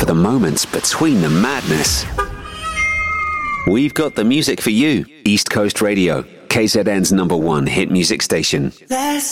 for the moments between the madness. We've got the music for you. East Coast Radio, KZN's #1 hit music station. Last